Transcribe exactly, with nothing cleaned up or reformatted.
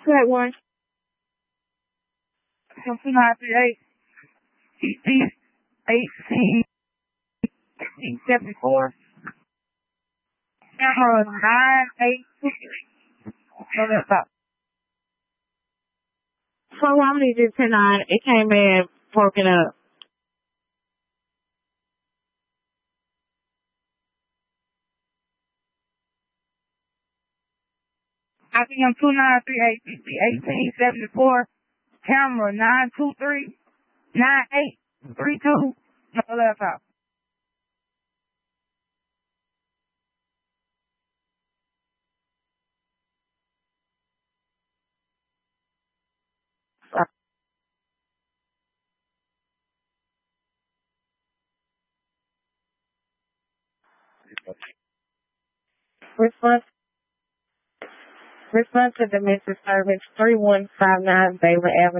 Flat one. From two nine three eight. eighteen seventy-four. Camera nine eight two three. So that's up. So I'm need to ten nine. It came in broken up. I think I'm two nine three eight eighteen seventy four. Camera nine two three nine eight three two. No laptop. Response response to domestic service three one five nine Baylor Avenue.